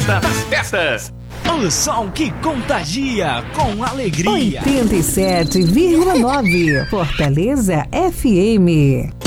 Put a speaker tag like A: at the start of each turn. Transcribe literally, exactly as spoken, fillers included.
A: festa das festas. O som que contagia com alegria.
B: oitenta e sete vírgula nove Fortaleza F M.